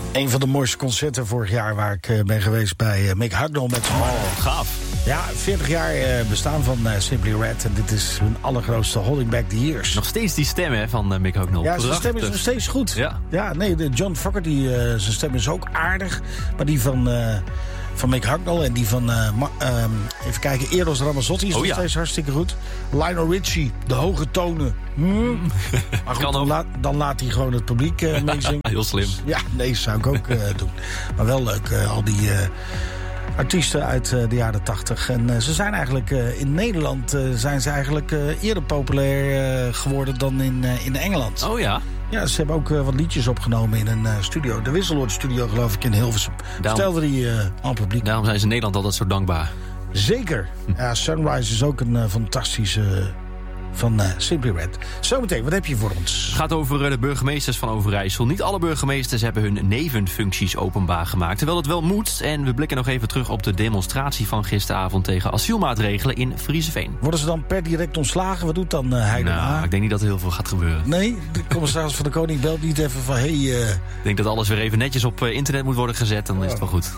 Een van de mooiste concerten vorig jaar waar ik ben geweest bij Mick Hucknall met z'n allen. Gaaf. Ja, 40 jaar bestaan van Simply Red. En dit is hun allergrootste Holding Back the Years. Nog steeds die stem hè, van Mick Hucknall. Ja, zijn stem is nog steeds goed. Ja, nee, de John Fogerty, zijn stem is ook aardig. Maar die van Mick Hucknall en die van, even kijken, Eros Ramazzotti is nog steeds hartstikke goed. Lionel Richie, de hoge tonen. Maar goed, dan laat hij gewoon het publiek meezingen. Heel slim. Ja, nee, zou ik ook doen. Maar wel leuk, al die artiesten uit de jaren 80. En ze zijn eigenlijk in Nederland zijn ze eigenlijk eerder populair geworden dan in Engeland. Oh ja? Ja, ze hebben ook wat liedjes opgenomen in een studio. De Wisseloord studio, geloof ik, in Hilversum. Stelde die aan het publiek. Daarom zijn ze in Nederland altijd zo dankbaar. Zeker. Ja, Sunrise is ook een fantastische van Simply Red. Zometeen, wat heb je voor ons? Het gaat over de burgemeesters van Overijssel. Niet alle burgemeesters hebben hun nevenfuncties openbaar gemaakt. Terwijl het wel moet. En we blikken nog even terug op de demonstratie van gisteravond tegen asielmaatregelen in Frieseveen. Worden ze dan per direct ontslagen? Wat doet dan Heidema? Nou, ik denk niet dat er heel veel gaat gebeuren. Nee, de commissaris van de Koning belt niet even van Ik denk dat alles weer even netjes op internet moet worden gezet. Dan is het wel goed.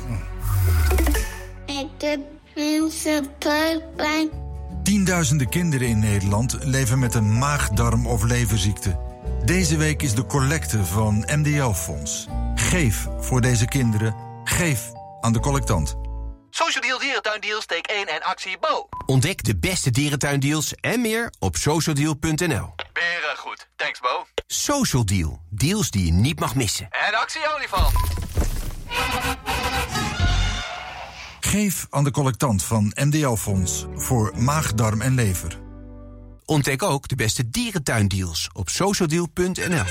Tienduizenden kinderen in Nederland leven met een maag-darm- of leverziekte. Deze week is de collecte van MDL-fonds. Geef voor deze kinderen. Geef aan de collectant. Social Deal Dierentuindeal steek 1 en actie Bo. Ontdek de beste dierentuindeals en meer op socialdeal.nl. Beren goed. Thanks Bo. Social Deal. Deals die je niet mag missen. En actie olifant. Geef aan de collectant van MDL-fonds voor maag, darm en lever. Ontdek ook de beste dierentuindeals op socialdeal.nl.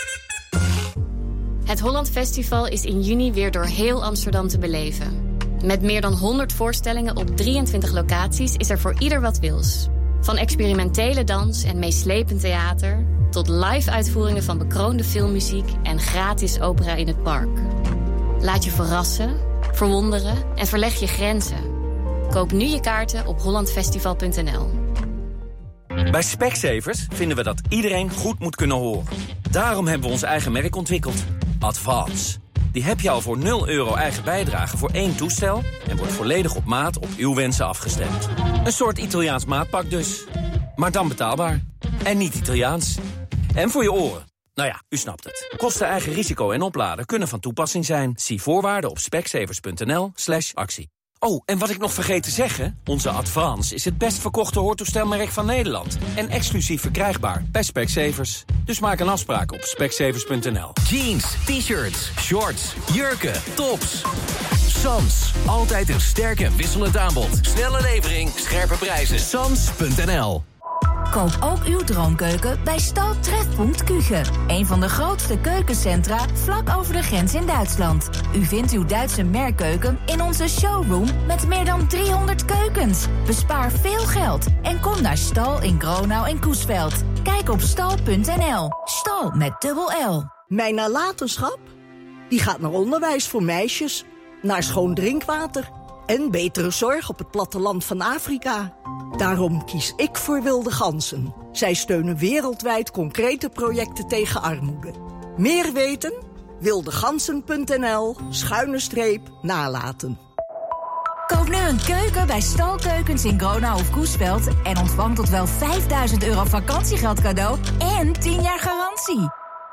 Het Holland Festival is in juni weer door heel Amsterdam te beleven. Met meer dan 100 voorstellingen op 23 locaties is er voor ieder wat wils. Van experimentele dans en meeslepend theater tot live-uitvoeringen van bekroonde filmmuziek en gratis opera in het park. Laat je verrassen, verwonderen en verleg je grenzen. Koop nu je kaarten op hollandfestival.nl. Bij Specsavers vinden we dat iedereen goed moet kunnen horen. Daarom hebben we ons eigen merk ontwikkeld. Advance. Die heb je al voor €0 eigen bijdrage voor 1 toestel en wordt volledig op maat op uw wensen afgestemd. Een soort Italiaans maatpak dus. Maar dan betaalbaar. En niet Italiaans. En voor je oren. Nou ja, u snapt het. Kosten, eigen risico en opladen kunnen van toepassing zijn. Zie voorwaarden op specsavers.nl/actie. Oh, en wat ik nog vergeet te zeggen, onze Advance is het best verkochte hoortoestelmerk van Nederland. En exclusief verkrijgbaar bij Specsavers. Dus maak een afspraak op specsavers.nl. Jeans, t-shirts, shorts, jurken, tops. Sans, altijd een sterk en wisselend aanbod. Snelle levering, scherpe prijzen. Sans.nl. Koop ook uw droomkeuken bij Stal Trefpunt Küche. Een van de grootste keukencentra vlak over de grens in Duitsland. U vindt uw Duitse merkkeuken in onze showroom met meer dan 300 keukens. Bespaar veel geld en kom naar Stal in Gronau en Coesveld. Kijk op stal.nl. Stal met dubbel L. Mijn nalatenschap? Die gaat naar onderwijs voor meisjes, naar schoon drinkwater en betere zorg op het platteland van Afrika. Daarom kies ik voor Wilde Ganzen. Zij steunen wereldwijd concrete projecten tegen armoede. Meer weten? wildegansen.nl/nalaten. Koop nu een keuken bij Stalkeukens in Gronau of Coesveld en ontvang tot wel €5.000 vakantiegeld cadeau en 10 jaar garantie.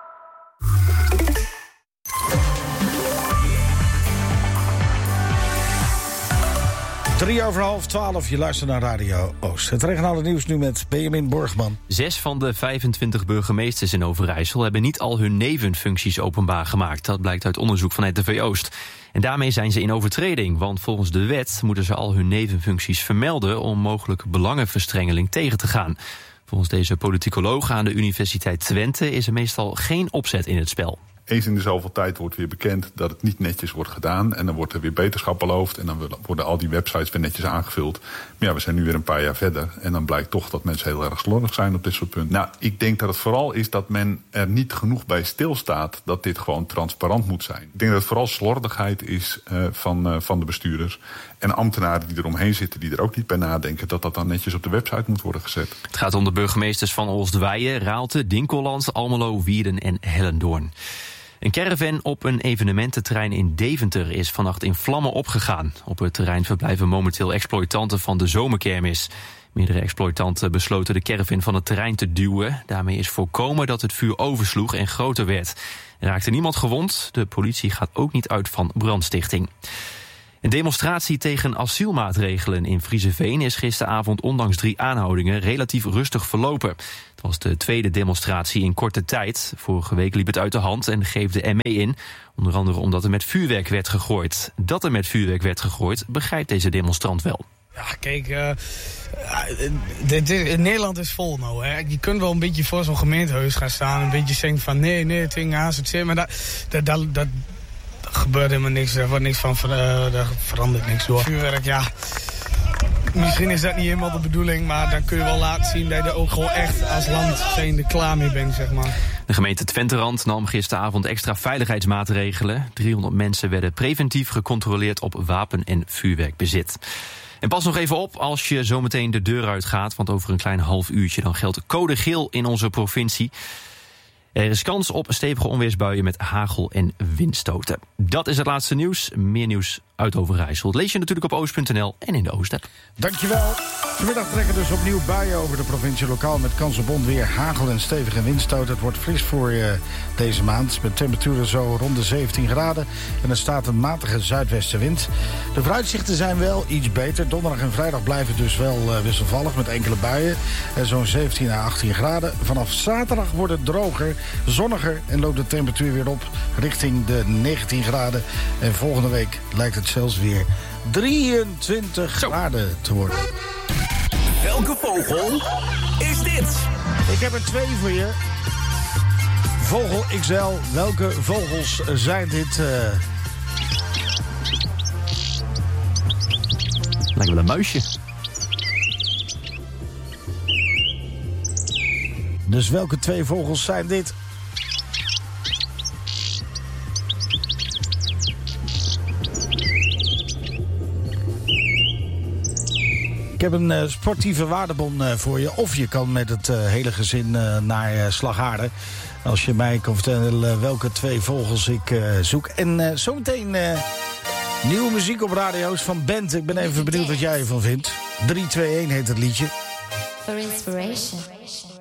12:03, je luistert naar Radio Oost. Het regionale nieuws nu met Benjamin Borgman. 6 van de 25 burgemeesters in Overijssel hebben niet al hun nevenfuncties openbaar gemaakt. Dat blijkt uit onderzoek van RTV Oost. En daarmee zijn ze in overtreding, want volgens de wet moeten ze al hun nevenfuncties vermelden om mogelijke belangenverstrengeling tegen te gaan. Volgens deze politicoloog aan de Universiteit Twente is er meestal geen opzet in het spel. Eens in de zoveel tijd wordt weer bekend dat het niet netjes wordt gedaan. En dan wordt er weer beterschap beloofd. En dan worden al die websites weer netjes aangevuld. Maar ja, we zijn nu weer een paar jaar verder. En dan blijkt toch dat mensen heel erg slordig zijn op dit soort punten. Nou, ik denk dat het vooral is dat men er niet genoeg bij stilstaat dat dit gewoon transparant moet zijn. Ik denk dat het vooral slordigheid is van de bestuurders. En ambtenaren die eromheen zitten, die er ook niet bij nadenken dat dat dan netjes op de website moet worden gezet. Het gaat om de burgemeesters van Oostweijen, Raalte, Dinkeland, Almelo, Wierden en Hellendoorn. Een caravan op een evenemententerrein in Deventer is vannacht in vlammen opgegaan. Op het terrein verblijven momenteel exploitanten van de zomerkermis. Meerdere exploitanten besloten de caravan van het terrein te duwen. Daarmee is voorkomen dat het vuur oversloeg en groter werd. Er raakte niemand gewond. De politie gaat ook niet uit van brandstichting. Een demonstratie tegen asielmaatregelen in Frieseveen is gisteravond ondanks 3 aanhoudingen relatief rustig verlopen. Het was de tweede demonstratie in korte tijd. Vorige week liep het uit de hand en greep de ME in. Onder andere omdat er met vuurwerk werd gegooid. Dat er met vuurwerk werd gegooid begrijpt deze demonstrant wel. Ja, kijk, Nederland is vol nou. Hè. Je kunt wel een beetje voor zo'n gemeentehuis gaan staan. Een beetje zeggen van nee, ting AZC. Maar dat gebeurt helemaal niks. Er wordt niks van, daar verandert niks door. Vuurwerk, ja. Misschien is dat niet helemaal de bedoeling, maar dan kun je wel laten zien dat je er ook gewoon echt als land zijnde klaar mee bent, zeg maar. De gemeente Twenterand nam gisteravond extra veiligheidsmaatregelen. 300 mensen werden preventief gecontroleerd op wapen- en vuurwerkbezit. En pas nog even op als je zometeen de deur uitgaat, want over een klein half uurtje dan geldt code geel in onze provincie. Er is kans op stevige onweersbuien met hagel en windstoten. Dat is het laatste nieuws. Meer nieuws uit Overijssel lees je natuurlijk op oost.nl en in de Oost-app. Dankjewel. Vanmiddag trekken dus opnieuw buien over de provincie lokaal met kans op onweer, hagel en stevige windstoten. Het wordt fris voor deze maand met temperaturen zo rond de 17 graden. En er staat een matige zuidwestenwind. De vooruitzichten zijn wel iets beter. Donderdag en vrijdag blijven dus wel wisselvallig met enkele buien. Zo'n 17 à 18 graden. Vanaf zaterdag wordt het droger, zonniger en loopt de temperatuur weer op richting de 19 graden. En volgende week lijkt het zelfs weer 23 graden te worden. Welke vogel is dit? Ik heb er 2 voor je. Vogel XL, welke vogels zijn dit? Lijkt wel een muisje. Dus welke 2 vogels zijn dit? Ik heb een sportieve waardebon voor je. Of je kan met het hele gezin naar Slaghaarden. Als je mij kan vertellen welke 2 vogels ik zoek. En zometeen nieuwe muziek op radio's van Bent. Ik ben even benieuwd wat jij ervan vindt. 3-2-1 heet het liedje. For inspiration.